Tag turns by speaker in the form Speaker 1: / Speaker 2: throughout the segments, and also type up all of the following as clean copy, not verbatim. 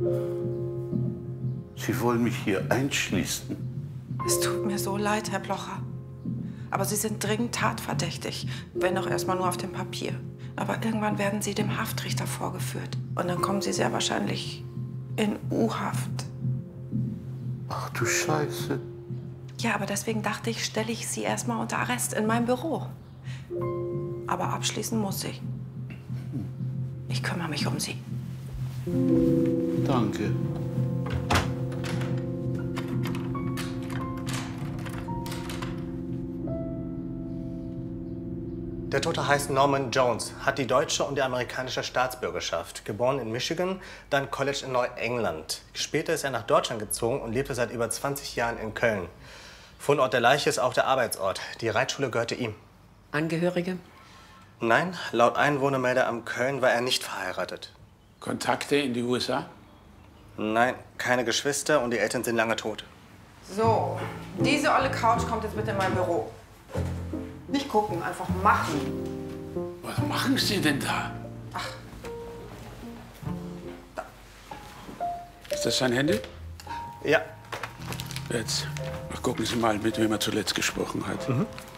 Speaker 1: Sie wollen mich hier einschließen?
Speaker 2: Es tut mir so leid, Herr Blocher. Aber Sie sind dringend tatverdächtig, wenn auch erstmal nur auf dem Papier. Aber irgendwann werden Sie dem Haftrichter vorgeführt. Und dann kommen Sie sehr wahrscheinlich in U-Haft.
Speaker 1: Ach du Scheiße.
Speaker 2: Ja, aber deswegen dachte ich, stelle ich Sie erstmal unter Arrest in meinem Büro. Aber abschließen muss ich. Ich kümmere mich um Sie.
Speaker 1: Danke.
Speaker 3: Der Tote heißt Norman Jones, hat die deutsche und die amerikanische Staatsbürgerschaft. Geboren in Michigan, dann College in Neuengland. Später ist er nach Deutschland gezogen und lebte seit über 20 Jahren in Köln. Fundort der Leiche ist auch der Arbeitsort. Die Reitschule gehörte ihm.
Speaker 4: Angehörige?
Speaker 3: Nein, laut Einwohnermelder am Köln war er nicht verheiratet.
Speaker 5: Kontakte in die USA?
Speaker 3: Nein, keine Geschwister und die Eltern sind lange tot.
Speaker 2: So, diese olle Couch kommt jetzt bitte in mein Büro. Nicht gucken, einfach machen.
Speaker 5: Was machen Sie denn da?
Speaker 2: Ach.
Speaker 5: Da. Ist das sein Handy?
Speaker 3: Ja.
Speaker 5: Jetzt gucken Sie mal, mit wem er zuletzt gesprochen hat.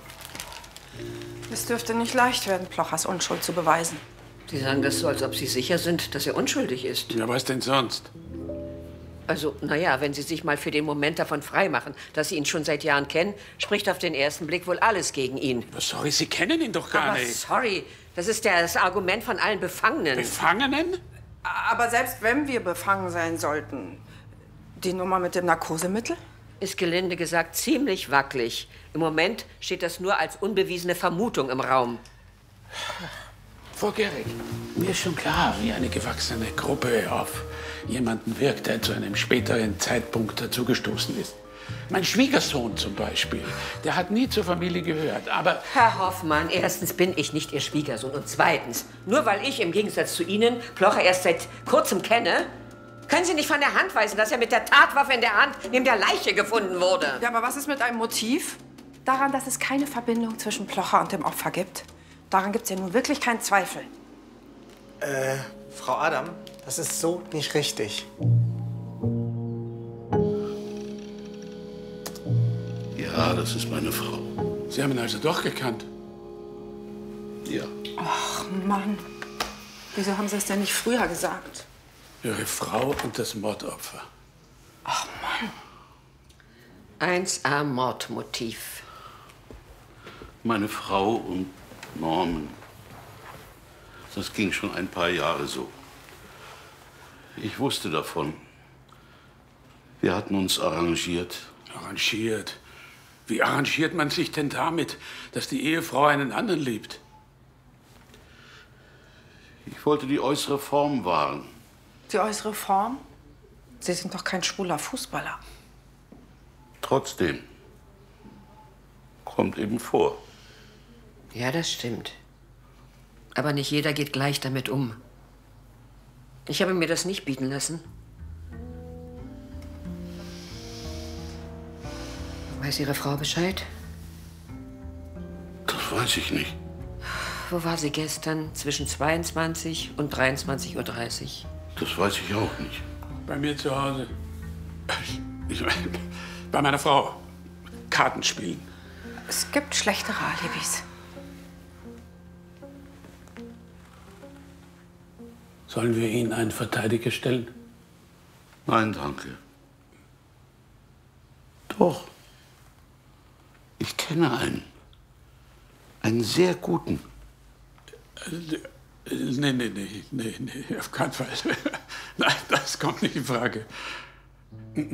Speaker 2: Es dürfte nicht leicht werden, Blochers Unschuld zu beweisen.
Speaker 4: Sie sagen das so, als ob Sie sicher sind, dass er unschuldig ist.
Speaker 5: Ja, was denn sonst?
Speaker 4: Also, naja, wenn Sie sich mal für den Moment davon freimachen, dass Sie ihn schon seit Jahren kennen, spricht auf den ersten Blick wohl alles gegen ihn.
Speaker 5: Sorry, Sie kennen ihn doch gar
Speaker 4: Aber
Speaker 5: nicht.
Speaker 4: sorry, das ist das Argument von allen Befangenen.
Speaker 5: Befangenen?
Speaker 2: Aber selbst wenn wir befangen sein sollten, die Nummer mit dem Narkosemittel?
Speaker 4: Ist gelinde gesagt ziemlich wackelig. Im Moment steht das nur als unbewiesene Vermutung im Raum.
Speaker 5: Frau Gehrig, mir ist schon klar, wie eine gewachsene Gruppe auf jemanden wirkt, der zu einem späteren Zeitpunkt dazugestoßen ist. Mein Schwiegersohn zum Beispiel, der hat nie zur Familie gehört, aber...
Speaker 4: Herr Hoffmann, erstens bin ich nicht Ihr Schwiegersohn und zweitens, nur weil ich im Gegensatz zu Ihnen Blocher erst seit kurzem kenne, können Sie nicht von der Hand weisen, dass er mit der Tatwaffe in der Hand neben der Leiche gefunden wurde.
Speaker 2: Ja, aber was ist mit einem Motiv? Daran, dass es keine Verbindung zwischen Blocher und dem Opfer gibt. Daran gibt es ja nun wirklich keinen Zweifel.
Speaker 3: Frau Adam, das ist so nicht richtig.
Speaker 1: Ja, das ist meine Frau.
Speaker 5: Sie haben ihn also doch gekannt?
Speaker 1: Ja.
Speaker 2: Ach Mann, wieso haben Sie es denn nicht früher gesagt?
Speaker 5: Ihre Frau und das Mordopfer.
Speaker 2: Ach Mann.
Speaker 4: 1A Mordmotiv.
Speaker 1: Meine Frau und Norman. Das ging schon ein paar Jahre so. Ich wusste davon. Wir hatten uns arrangiert.
Speaker 5: Arrangiert? Wie arrangiert man sich denn damit, dass die Ehefrau einen anderen liebt?
Speaker 1: Ich wollte die äußere Form wahren.
Speaker 2: Die äußere Form? Sie sind doch kein schwuler Fußballer.
Speaker 1: Trotzdem. Kommt eben vor.
Speaker 4: Ja, das stimmt. Aber nicht jeder geht gleich damit um. Ich habe mir das nicht bieten lassen. Weiß Ihre Frau Bescheid?
Speaker 1: Das weiß ich nicht.
Speaker 4: Wo war sie gestern zwischen 22 und 23:30 Uhr?
Speaker 1: Das weiß ich auch nicht.
Speaker 5: Bei mir zu Hause. Bei meiner Frau. Karten spielen.
Speaker 2: Es gibt schlechtere Alibis.
Speaker 5: Sollen wir Ihnen einen Verteidiger stellen?
Speaker 1: Nein, danke. Doch. Ich kenne einen. Einen sehr guten.
Speaker 5: Nee, auf keinen Fall. Nein, das kommt nicht in Frage.